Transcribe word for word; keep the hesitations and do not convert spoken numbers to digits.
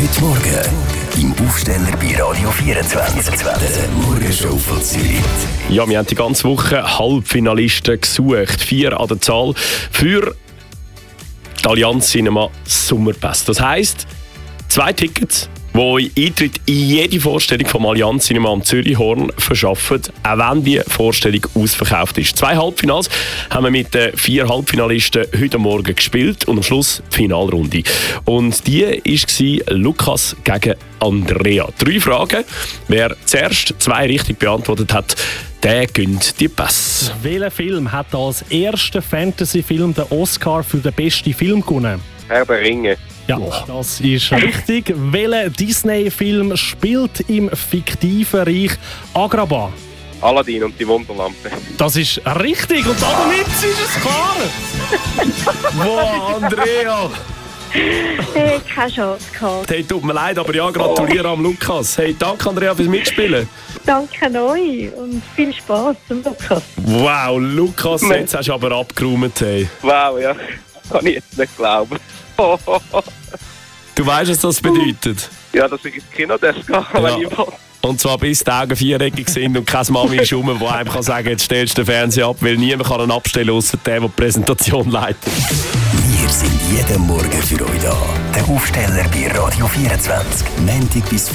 Heute Morgen im Aufsteller bei Radio vierundzwanzig. Der Morgenshow von Zürich. Ja, wir haben die ganze Woche Halbfinalisten gesucht. Vier an der Zahl für die Allianz Cinema Sommerpass. Das heisst, zwei Tickets, die euch Eintritt in jede Vorstellung vom Allianz Cinema am Zürichhorn verschaffen, auch wenn die Vorstellung ausverkauft ist. Zwei Halbfinals haben wir mit den vier Halbfinalisten heute Morgen gespielt und am Schluss die Finalrunde. Und die war Lukas gegen Andrea. Drei Fragen. Wer zuerst zwei richtig beantwortet hat, der gönnt die Pass. Welcher Film hat als erster Fantasy-Film den Oscar für den besten Film gewonnen? Herr der Ringe. Ja, das ist richtig. Welcher Disney-Film spielt im fiktiven Reich Agrabah? Aladdin und die Wunderlampe. Das ist richtig und damit ist es klar. Wow, Andrea! Hey, keine Chance gehabt. Hey, tut mir leid, aber ja, gratuliere am Lukas. Hey, danke Andrea fürs Mitspielen. Danke euch und viel Spaß zum Lukas. Wow, Lukas, jetzt hast du aber abgeräumt. Hey. Wow, ja. Kann ich jetzt nicht glauben. Du weißt, was das bedeutet? Ja, dass ich ins Kino darf gehen, wenn Ja. ich will. Und zwar bis die Augen viereckig sind und keine Mami ist rum, die einem kann sagen, jetzt stellst du den Fernseher ab, weil niemand kann ihn abstellen, außer der, der die Präsentation leitet. Wir sind jeden Morgen für euch da. Der Aufsteller bei Radio vierundzwanzig. Montag bis